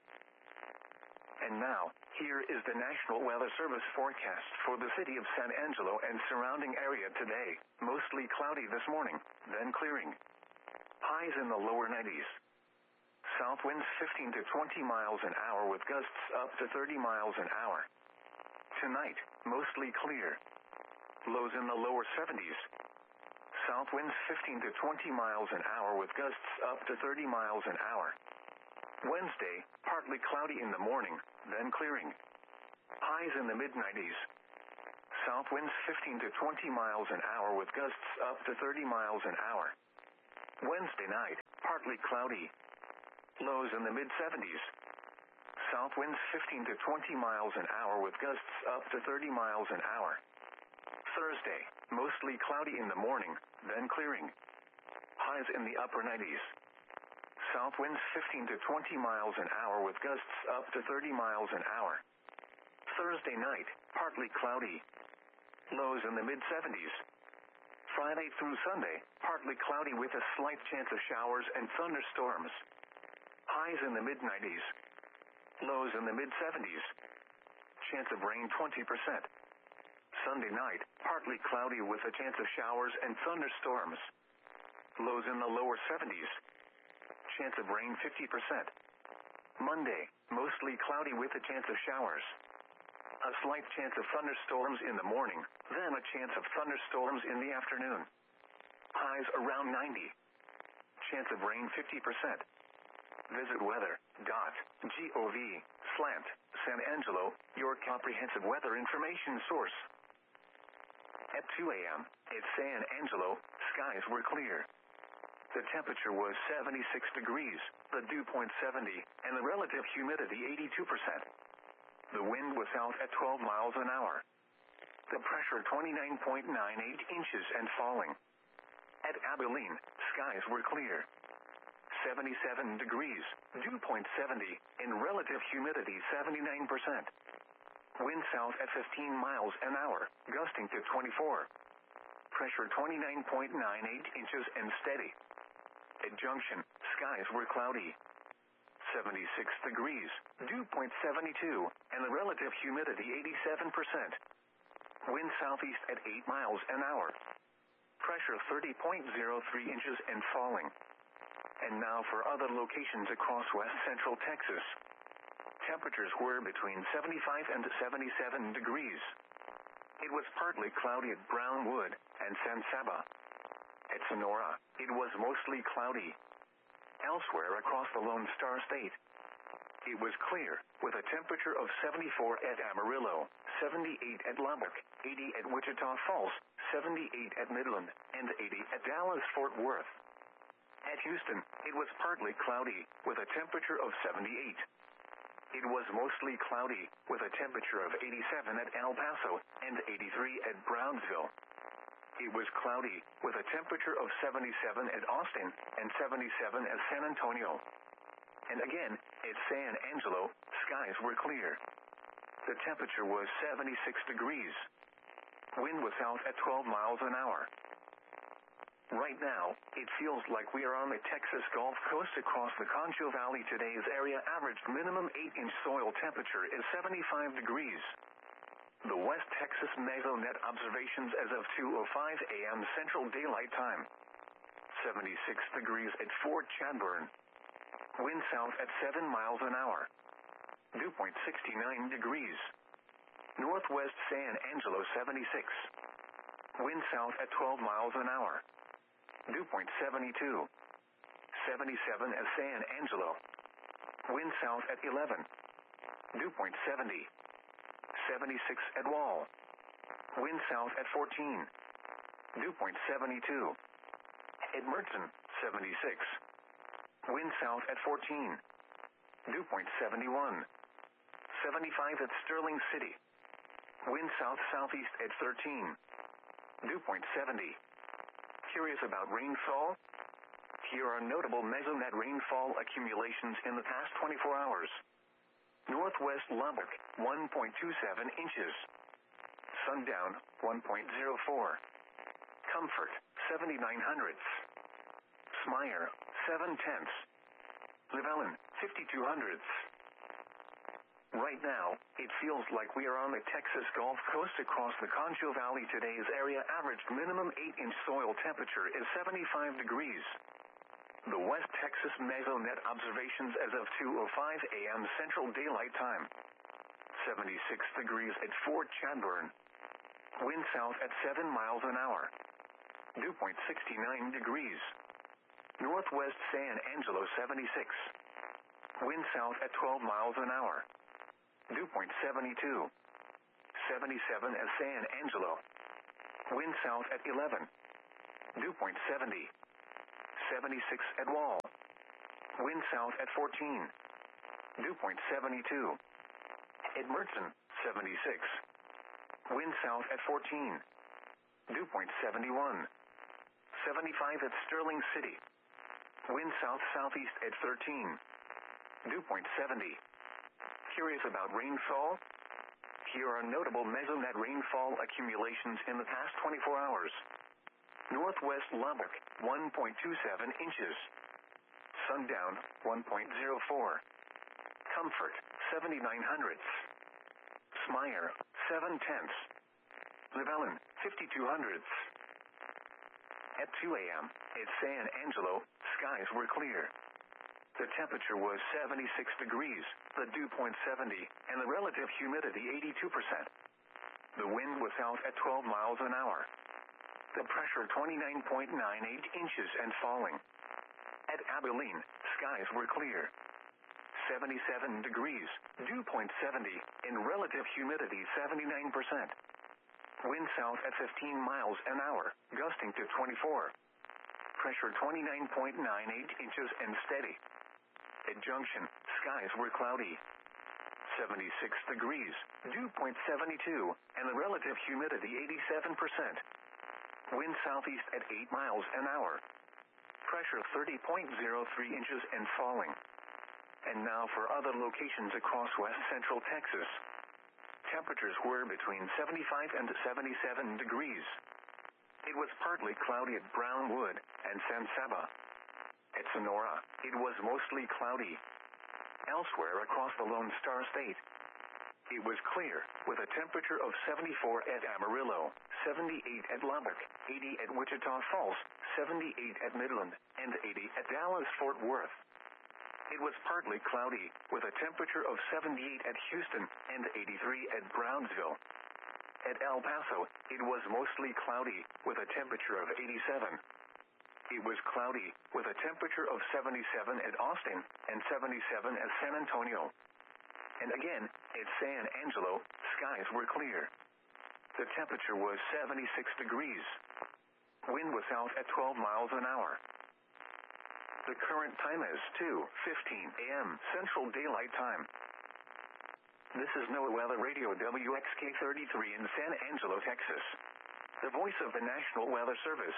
And now, here is the National Weather Service forecast for the city of San Angelo and surrounding area today. Mostly cloudy this morning, then clearing. Highs in the lower nineties. South winds fifteen to twenty miles an hour with gusts up to thirty miles an hour. Tonight, mostly clear. Lows in the lower seventies. South winds fifteen to twenty miles an hour with gusts up to thirty miles an hour. Wednesday, partly cloudy in the morning, then clearing. Highs in the mid nineties. South winds fifteen to twenty miles an hour with gusts up to thirty miles an hour. Wednesday night, partly cloudy. Lows in the mid seventies. South winds fifteen to twenty miles an hour with gusts up to thirty miles an hour. Thursday, mostly cloudy in the morning, then clearing. Highs in the upper nineties. South winds fifteen to twenty miles an hour with gusts up to thirty miles an hour. Thursday night, partly cloudy. Lows in the mid seventies. Friday through Sunday, partly cloudy with a slight chance of showers and thunderstorms. Highs in the mid nineties. Lows in the mid seventies. Chance of rain twenty percent. Sunday night, partly cloudy with a chance of showers and thunderstorms. Lows in the lower seventies. Chance of rain fifty percent. Monday, mostly cloudy with a chance of showers. A slight chance of thunderstorms in the morning, then a chance of thunderstorms in the afternoon. Highs around ninety. Chance of rain fifty percent. Visit weather dot gov slash San Angelo, your comprehensive weather information source. At two a.m., at San Angelo, skies were clear. The temperature was seventy-six degrees, the dew point seventy, and the relative humidity eighty-two percent. The wind was south at twelve miles an hour. The pressure twenty-nine point nine eight inches and falling. At Abilene, skies were clear. seventy-seven degrees, dew point seventy, and relative humidity seventy-nine percent. Wind south at fifteen miles an hour, gusting to twenty-four. Pressure twenty-nine point nine eight inches and steady. At Junction, skies were cloudy. seventy-six degrees, dew point seventy-two, and the relative humidity eighty-seven percent. Wind southeast at eight miles an hour. Pressure thirty point zero three inches and falling. And now for other locations across west central Texas. Temperatures were between seventy-five and seventy-seven degrees. It was partly cloudy at Brownwood and San Saba. At Sonora, it was mostly cloudy. Elsewhere across the Lone Star State, it was clear, with a temperature of seventy-four at Amarillo, seventy-eight at Lubbock, eighty at Wichita Falls, seventy-eight at Midland, and eighty at Dallas-Fort Worth. At Houston, it was partly cloudy, with a temperature of seventy-eight. It was mostly cloudy, with a temperature of eighty-seven at El Paso, and eighty-three at Brownsville. It was cloudy, with a temperature of seventy-seven at Austin, and seventy-seven at San Antonio. And again, at San Angelo, skies were clear. The temperature was seventy-six degrees. Wind was south at twelve miles an hour. Right now, it feels like we are on the Texas Gulf Coast across the Concho Valley. Today's area average minimum eight inch soil temperature is seventy-five degrees. The West Texas Mesonet observations as of two oh five a.m. Central Daylight Time. seventy-six degrees at Fort Chadbourne. Wind south at seven miles an hour. Dew point sixty-nine degrees. Northwest San Angelo seventy-six. Wind south at twelve miles an hour. Dew point seventy-two. seventy-seven at San Angelo. Wind south at eleven. Dew point seventy. seventy-six at Wall. Wind south at fourteen. Dew point seventy-two. At Mertzen, seventy-six. Wind south at fourteen. Dew point seventy-one. seventy-five at Sterling City. Wind south-southeast at thirteen. Dew point seventy. Curious about rainfall? Here are notable Mesonet rainfall accumulations in the past twenty-four hours. Northwest Lubbock, one point two seven inches. Sundown, one point zero four. Comfort, seventy-nine hundredths. Smyre, seven tenths. Llewellyn, fifty-two hundredths. Right now, it feels like we are on the Texas Gulf Coast across the Concho Valley. Today's area averaged minimum eight inch soil temperature is seventy-five degrees. The West Texas Mesonet observations as of two oh five a.m. Central Daylight Time. seventy-six degrees at Fort Chadbourne. Wind south at seven miles an hour. Dew point sixty-nine degrees. Northwest San Angelo seventy-six. Wind south at twelve miles an hour. Dew point seventy-two. seventy-seven at San Angelo. Wind south at eleven. Dew point seventy. seventy-six at Wall. Wind south at fourteen. Dew point seventy-two. At Mertzen, seventy-six. Wind south at fourteen. Dew point seventy-one. seventy-five at Sterling City. Wind south-southeast at thirteen. Dew point seventy. Curious about rainfall? Here are notable mesonet rainfall accumulations in the past twenty-four hours. Northwest Lubbock, one point two seven inches. Sundown, one point zero four. Comfort, seventy-nine hundredths. Smyer, seven tenths. Llewellyn, fifty-two hundredths. At two a.m., at San Angelo, skies were clear. The temperature was seventy-six degrees, the dew point seventy, and the relative humidity eighty-two percent. The wind was south at twelve miles an hour. The pressure twenty-nine point nine eight inches and falling. At Abilene, skies were clear. seventy-seven degrees, dew point seventy, and relative humidity seventy-nine percent. Wind south at fifteen miles an hour, gusting to twenty-four. Pressure twenty-nine point nine eight inches and steady. At Junction, skies were cloudy. seventy-six degrees, dew point seventy-two, and the relative humidity eighty-seven percent. Wind southeast at eight miles an hour. Pressure thirty point zero three inches and falling. And now for other locations across west central Texas. Temperatures were between seventy-five and seventy-seven degrees. It was partly cloudy at Brownwood and San Saba. At Sonora, it was mostly cloudy. Elsewhere across the Lone Star State, it was clear, with a temperature of seventy-four at Amarillo, seventy-eight at Lubbock, eighty at Wichita Falls, seventy-eight at Midland, and eighty at Dallas-Fort Worth. It was partly cloudy, with a temperature of seventy-eight at Houston and eighty-three at Brownsville. At El Paso, it was mostly cloudy, with a temperature of eighty-seven. It was cloudy, with a temperature of seventy-seven at Austin and seventy-seven at San Antonio. And again, at San Angelo, skies were clear. The temperature was seventy-six degrees. Wind was south at twelve miles an hour. The current time is two fifteen a.m. Central Daylight Time. This is NOAA Weather Radio W X K thirty-three in San Angelo, Texas. The voice of the National Weather Service.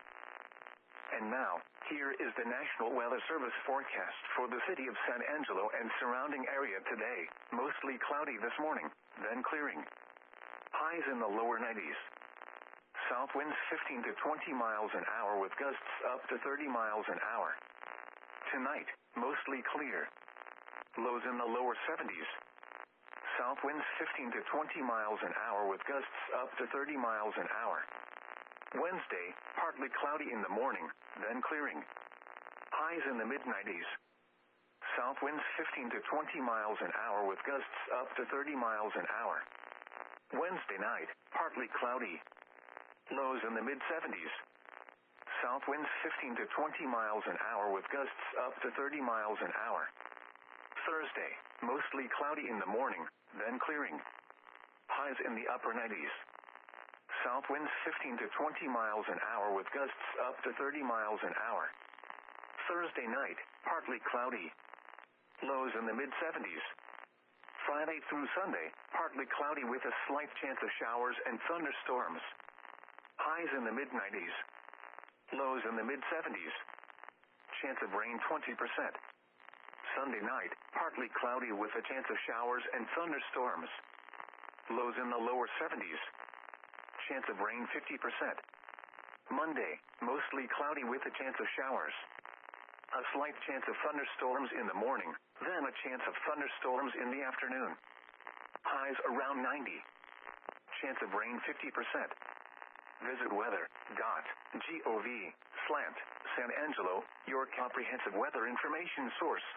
And now, here is the National Weather Service forecast for the city of San Angelo and surrounding area today. Mostly cloudy this morning, then clearing. Highs in the lower nineties. South winds fifteen to twenty miles an hour with gusts up to thirty miles an hour. Tonight, mostly clear. Lows in the lower seventies. South winds fifteen to twenty miles an hour with gusts up to thirty miles an hour. Wednesday, partly cloudy in the morning, then clearing. Highs in the mid nineties. South winds fifteen to twenty miles an hour with gusts up to thirty miles an hour. Wednesday night, partly cloudy. Lows in the mid seventies. South winds fifteen to twenty miles an hour with gusts up to thirty miles an hour. Thursday, mostly cloudy in the morning, then clearing. Highs in the upper nineties. South winds fifteen to twenty miles an hour with gusts up to thirty miles an hour. Thursday night, partly cloudy. Lows in the mid seventies. Friday through Sunday, partly cloudy with a slight chance of showers and thunderstorms. Highs in the mid nineties. Lows in the mid seventies. Chance of rain twenty percent. Sunday night, partly cloudy with a chance of showers and thunderstorms. Lows in the lower seventies. Chance of rain fifty percent. Monday, mostly cloudy with a chance of showers. A slight chance of thunderstorms in the morning, then a chance of thunderstorms in the afternoon. Highs around ninety. Chance of rain fifty percent. Visit weather dot gov slash San Angelo, your comprehensive weather information source.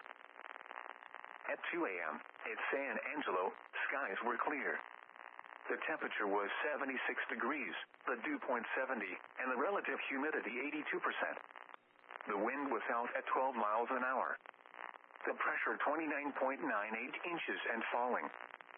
At two a.m., at San Angelo, skies were clear. The temperature was seventy-six degrees, the dew point seventy, and the relative humidity eighty-two percent. The wind was south at twelve miles an hour. The pressure twenty-nine point nine eight inches and falling.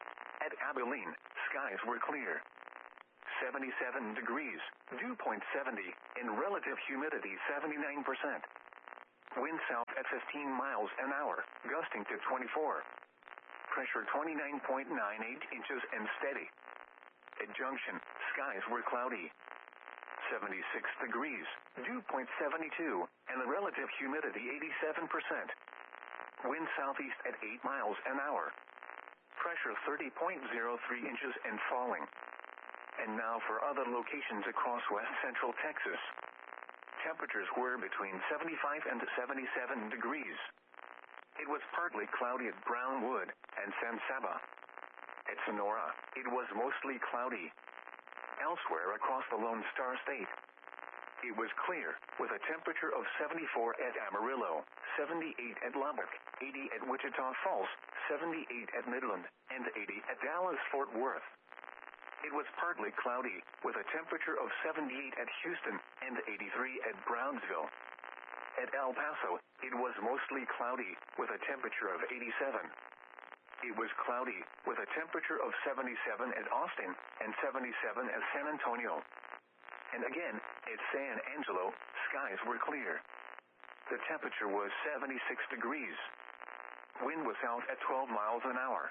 At Abilene, skies were clear. seventy-seven degrees, dew point seventy, and relative humidity seventy-nine percent. Wind south at fifteen miles an hour, gusting to twenty-four. Pressure twenty-nine point nine eight inches and steady. At Junction, skies were cloudy. seventy-six degrees, dew point seventy-two, and the relative humidity eighty-seven percent. Wind southeast at eight miles an hour. Pressure thirty point zero three inches and falling. And now for other locations across west central Texas. Temperatures were between seventy-five and seventy-seven degrees. It was partly cloudy at Brownwood and San Saba. At Sonora, it was mostly cloudy. Elsewhere across the Lone Star State, it was clear, with a temperature of seventy-four at Amarillo, seventy-eight at Lubbock, eighty at Wichita Falls, seventy-eight at Midland, and eighty at Dallas-Fort Worth. It was partly cloudy, with a temperature of seventy-eight at Houston and eighty-three at Brownsville. At El Paso, it was mostly cloudy, with a temperature of eighty-seven. It was cloudy, with a temperature of seventy-seven at Austin and seventy-seven at San Antonio. And again, at San Angelo, skies were clear. The temperature was seventy-six degrees. Wind was out at twelve miles an hour.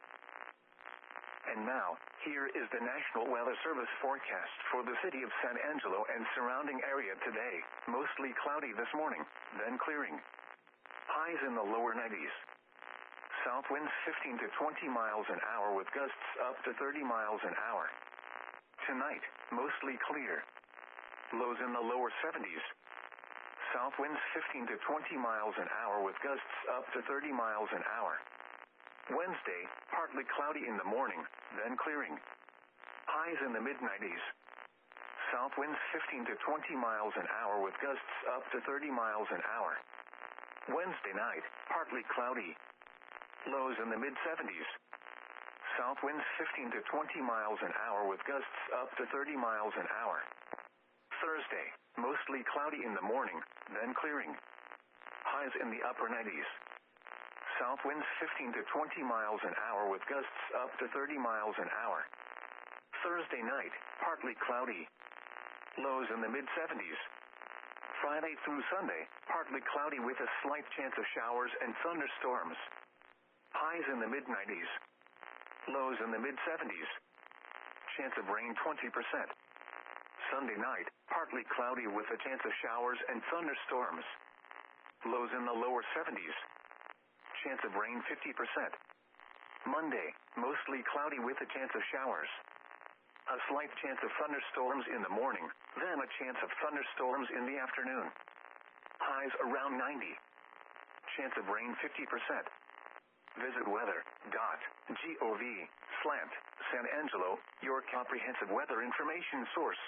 And now, here is the National Weather Service forecast for the city of San Angelo and surrounding area today. Mostly cloudy this morning, then clearing. Highs in the lower nineties. South winds fifteen to twenty miles an hour with gusts up to thirty miles an hour. Tonight, mostly clear. Lows in the lower seventies. South winds fifteen to twenty miles an hour with gusts up to thirty miles an hour. Wednesday, partly cloudy in the morning, then clearing. Highs in the mid nineties. South winds fifteen to twenty miles an hour with gusts up to thirty miles an hour. Wednesday night, partly cloudy. Lows in the mid seventies. South winds fifteen to twenty miles an hour with gusts up to thirty miles an hour. Thursday, mostly cloudy in the morning, then clearing. Highs in the upper nineties. South winds fifteen to twenty miles an hour with gusts up to thirty miles an hour. Thursday night, partly cloudy. Lows in the mid seventies. Friday through Sunday, partly cloudy with a slight chance of showers and thunderstorms. Highs in the mid nineties. Lows in the mid seventies. Chance of rain twenty percent. Sunday night, partly cloudy with a chance of showers and thunderstorms. Lows in the lower seventies. Chance of rain fifty percent. Monday, mostly cloudy with a chance of showers. A slight chance of thunderstorms in the morning, then a chance of thunderstorms in the afternoon. Highs around ninety. Chance of rain fifty percent. Visit weather dot gov slash San Angelo, your comprehensive weather information source.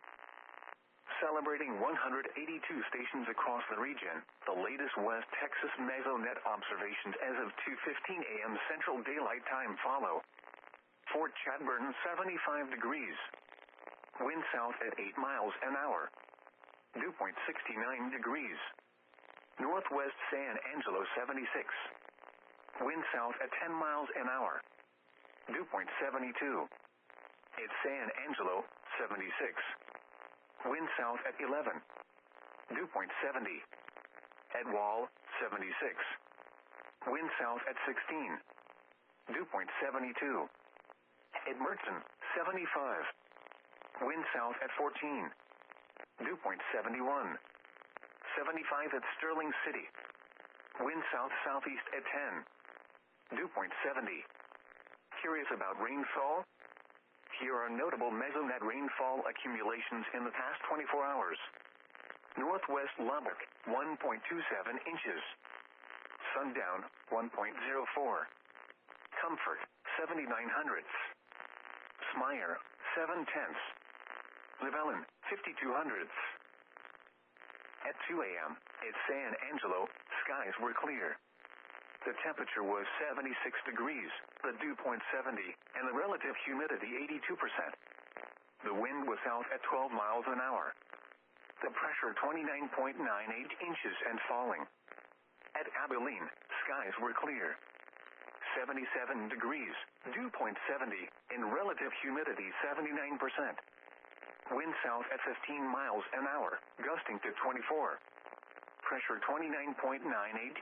Celebrating one hundred eighty-two stations across the region, the latest West Texas Mesonet observations as of two fifteen a m Central Daylight Time follow. Fort Chadburn seventy-five degrees. Wind south at eight miles an hour. Dew point sixty-nine degrees. Northwest San Angelo seventy-six. Wind south at ten miles an hour. Dew point seventy-two. At San Angelo, seventy-six. Wind south at eleven. Dew point seventy. At Wall, seventy-six. Wind south at sixteen. Dew point seventy-two. At Merton, seventy-five. Wind south at fourteen. Dew point seventy-one. seventy-five at Sterling City. Wind south-southeast at ten. Dew point seventy. Curious about rainfall? Here are notable Mesonet rainfall accumulations in the past twenty-four hours. Northwest Lubbock, one point two seven inches. Sundown, one point zero four. Comfort, seventy-nine hundredths. Smyer, seven tenths. Llewellyn, fifty-two hundredths. At two a m, at San Angelo, skies were clear. The temperature was seventy-six degrees, the dew point seventy, and the relative humidity eighty-two percent. The wind was out at twelve miles an hour. The pressure twenty-nine point nine eight inches and falling. At Abilene, skies were clear. seventy-seven degrees, dew point seventy, and relative humidity seventy-nine percent. Wind south at fifteen miles an hour, gusting to twenty-four. Pressure twenty-nine point nine eight